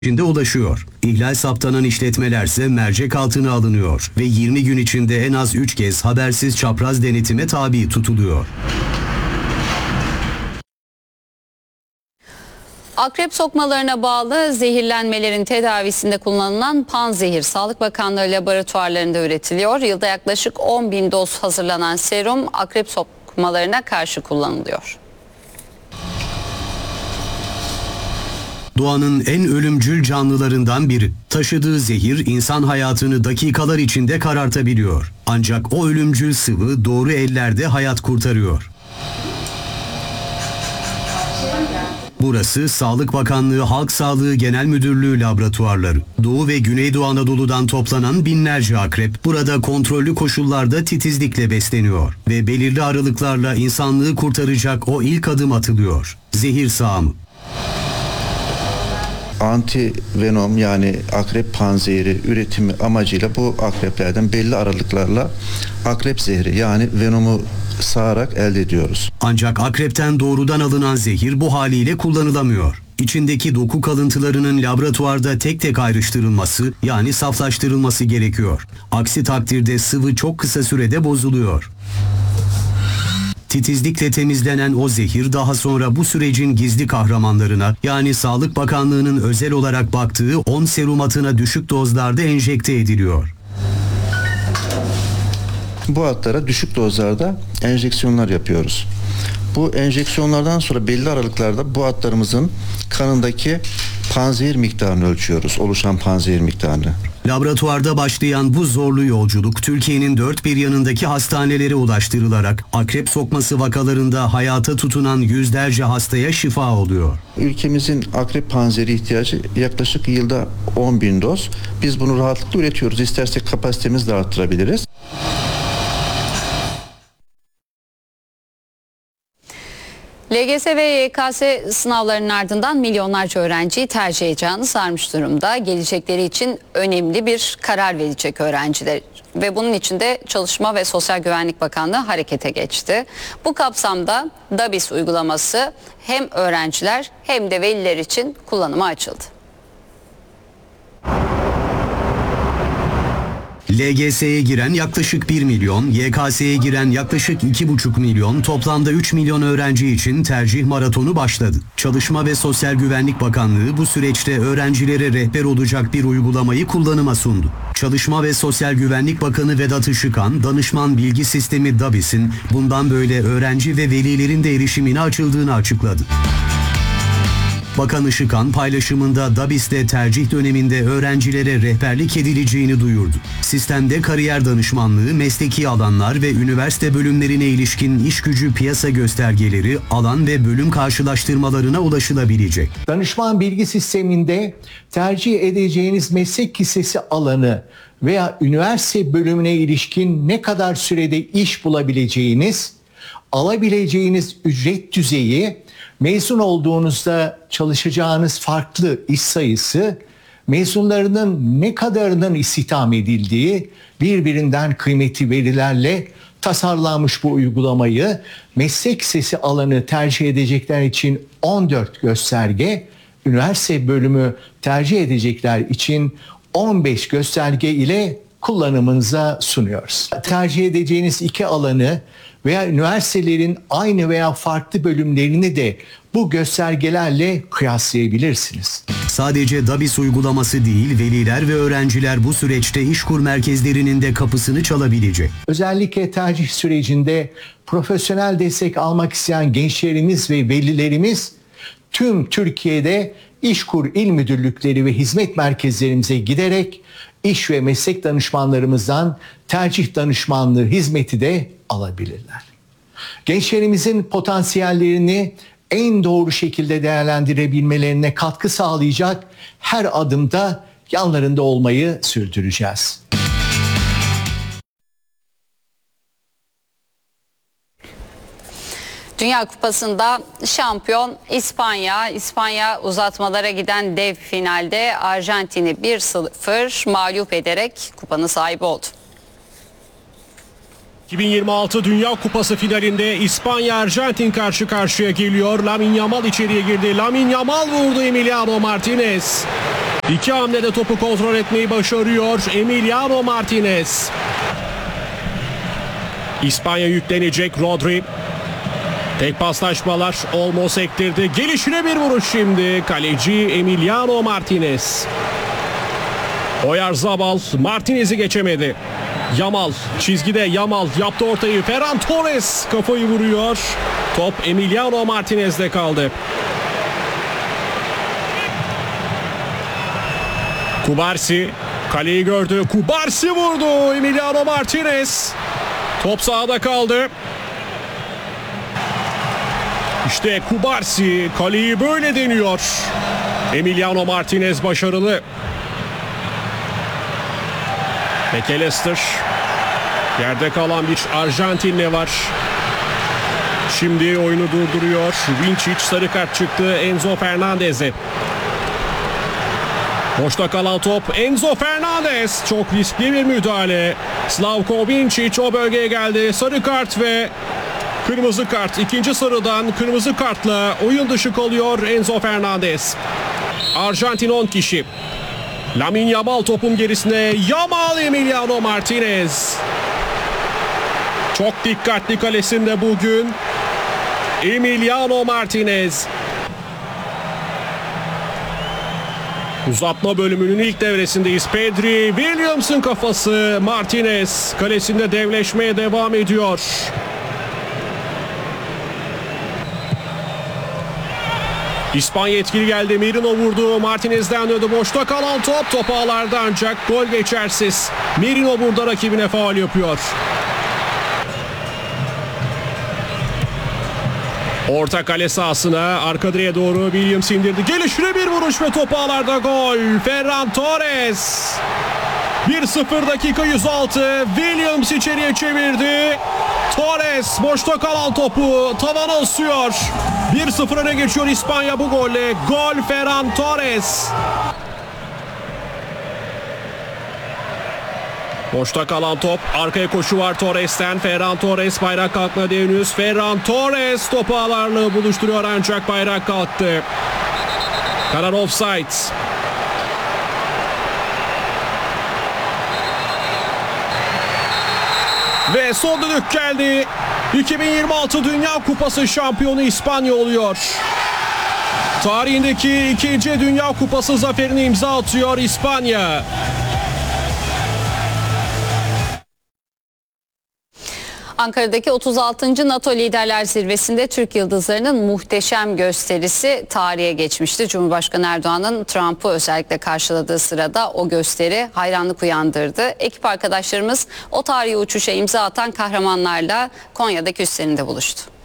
içinde ulaşıyor. İhlal saptanan işletmelerse mercek altına alınıyor ve 20 gün içinde en az 3 kez habersiz çapraz denetime tabi tutuluyor. Akrep sokmalarına bağlı zehirlenmelerin tedavisinde kullanılan panzehir Sağlık Bakanlığı laboratuvarlarında üretiliyor. Yılda yaklaşık 10.000 doz hazırlanan serum akrep sokmalarına karşı kullanılıyor. Doğanın en ölümcül canlılarından biri. Taşıdığı zehir insan hayatını dakikalar içinde karartabiliyor. Ancak o ölümcül sıvı doğru ellerde hayat kurtarıyor. Burası Sağlık Bakanlığı Halk Sağlığı Genel Müdürlüğü laboratuvarları. Doğu ve Güneydoğu Anadolu'dan toplanan binlerce akrep burada kontrollü koşullarda titizlikle besleniyor ve belirli aralıklarla insanlığı kurtaracak o ilk adım atılıyor. Zehir sağımı. Antivenom yani akrep panzehiri üretimi amacıyla bu akreplerden belli aralıklarla akrep zehri yani venomu sağarak elde ediyoruz. Ancak akrepten doğrudan alınan zehir bu haliyle kullanılamıyor. İçindeki doku kalıntılarının laboratuvarda tek tek ayrıştırılması yani saflaştırılması gerekiyor. Aksi takdirde sıvı çok kısa sürede bozuluyor. Titizlikle temizlenen o zehir daha sonra bu sürecin gizli kahramanlarına yani Sağlık Bakanlığı'nın özel olarak baktığı 10 serum atına düşük dozlarda enjekte ediliyor. Bu atlara düşük dozlarda enjeksiyonlar yapıyoruz. Bu enjeksiyonlardan sonra belli aralıklarda bu atlarımızın kanındaki panzehir miktarını ölçüyoruz, oluşan panzehir miktarını. Laboratuvarda başlayan bu zorlu yolculuk Türkiye'nin dört bir yanındaki hastanelere ulaştırılarak akrep sokması vakalarında hayata tutunan yüzlerce hastaya şifa oluyor. Ülkemizin akrep panzehiri ihtiyacı yaklaşık yılda 10.000 doz. Biz bunu rahatlıkla üretiyoruz. İstersek kapasitemizi de arttırabiliriz. LGS ve YKS sınavlarının ardından milyonlarca öğrenciyi tercih edeceğini sarmış durumda. Gelecekleri için önemli bir karar verecek öğrenciler ve bunun için de Çalışma ve Sosyal Güvenlik Bakanlığı harekete geçti. Bu kapsamda DABİS uygulaması hem öğrenciler hem de veliler için kullanıma açıldı. LGS'ye giren yaklaşık 1 milyon, YKS'ye giren yaklaşık 2,5 milyon, toplamda 3 milyon öğrenci için tercih maratonu başladı. Çalışma ve Sosyal Güvenlik Bakanlığı bu süreçte öğrencilere rehber olacak bir uygulamayı kullanıma sundu. Çalışma ve Sosyal Güvenlik Bakanı Vedat Işıkhan, danışman bilgi sistemi DABİS'in bundan böyle öğrenci ve velilerin de erişimine açıldığını açıkladı. Bakan Işıkhan paylaşımında DABİS'te tercih döneminde öğrencilere rehberlik edileceğini duyurdu. Sistemde kariyer danışmanlığı, mesleki alanlar ve üniversite bölümlerine ilişkin iş gücü piyasa göstergeleri, alan ve bölüm karşılaştırmalarına ulaşılabilecek. Danışman bilgi sisteminde tercih edeceğiniz meslek lisesi alanı veya üniversite bölümüne ilişkin ne kadar sürede iş bulabileceğiniz, alabileceğiniz ücret düzeyi, mezun olduğunuzda çalışacağınız farklı iş sayısı, mezunlarının ne kadarının istihdam edildiği birbirinden kıymetli verilerle tasarlanmış bu uygulamayı meslek lisesi alanı tercih edecekler için 14 gösterge, üniversite bölümü tercih edecekler için 15 gösterge ile kullanımınıza sunuyoruz. Tercih edeceğiniz iki alanı veya üniversitelerin aynı veya farklı bölümlerini de bu göstergelerle kıyaslayabilirsiniz. Sadece DABİS uygulaması değil, veliler ve öğrenciler bu süreçte İşkur merkezlerinin de kapısını çalabilecek. Özellikle tercih sürecinde profesyonel destek almak isteyen gençlerimiz ve velilerimiz tüm Türkiye'de İşkur il müdürlükleri ve hizmet merkezlerimize giderek iş ve meslek danışmanlarımızdan tercih danışmanlığı hizmeti de alabilirler. Gençlerimizin potansiyellerini en doğru şekilde değerlendirebilmelerine katkı sağlayacak her adımda yanlarında olmayı sürdüreceğiz. Dünya Kupası'nda şampiyon İspanya. İspanya uzatmalara giden dev finalde Arjantin'i 1-0 mağlup ederek kupanın sahibi oldu. 2026 Dünya Kupası finalinde İspanya-Arjantin karşı karşıya geliyor. Lamine Yamal içeriye girdi. Lamine Yamal vurdu Emiliano Martinez. İki hamlede topu kontrol etmeyi başarıyor Emiliano Martinez. İspanya yüklenecek. Rodri. Tek paslaşmalar. Olmo sektirdi. Gelişine bir vuruş şimdi. Kaleci Emiliano Martinez. Oyarzabal Martinez'i geçemedi. Yamal çizgide, Yamal yaptı ortayı. Ferran Torres kafayı vuruyor. Top Emiliano Martinez'de kaldı. Kubarsi kaleyi gördü. Kubarsi vurdu. Emiliano Martinez. Top sahada kaldı. İşte Kubarsi kaleyi böyle deniyor. Emiliano Martinez başarılı. McAllister. Yerde kalan bir Arjantinli var. Şimdi oyunu durduruyor. Vinčić sarı kart çıktı Enzo Fernandez'e. Boşta kalan top Enzo Fernandez. Çok riskli bir müdahale. Slavko Vinčić o bölgeye geldi. Sarı kart ve kırmızı kart. İkinci sarıdan kırmızı kartla oyun dışı kalıyor Enzo Fernandez. Arjantin 10 kişi. Lamine Yamal topun gerisine. Yamal Emiliano Martinez. Çok dikkatli kalesinde bugün Emiliano Martinez. Uzatma bölümünün ilk devresindeyiz. Pedri, Williams'ın kafası. Martinez kalesinde devleşmeye devam ediyor. İspanya etkili geldi. Merino vurdu. Martinez'den döndü. Boşta kalan top ağlarda ancak gol geçersiz. Merino burada rakibine faul yapıyor. Orta kale sahasına arka direğe doğru Williams indirdi. Gelişine bir vuruş ve top ağlarda gol. Ferran Torres. 1-0 dakika 106. Williams içeriye çevirdi. Torres boşta kalan topu tavana asıyor. 1-0 öne geçiyor İspanya bu golle. Gol Ferran Torres. Boşta kalan top. Arkaya koşu var Torres'ten. Ferran Torres bayrak kalkmadı henüz. Ferran Torres topu ağlarla buluşturuyor ancak bayrak kalktı. Karar offside. Ve son düdük geldi. 2026 Dünya Kupası şampiyonu İspanya oluyor. Tarihindeki ikinci Dünya Kupası zaferini imza atıyor İspanya. Ankara'daki 36. NATO Liderler Zirvesi'nde Türk yıldızlarının muhteşem gösterisi tarihe geçmişti. Cumhurbaşkanı Erdoğan'ın Trump'ı özellikle karşıladığı sırada o gösteri hayranlık uyandırdı. Ekip arkadaşlarımız o tarihi uçuşa imza atan kahramanlarla Konya'daki üslerinde buluştu.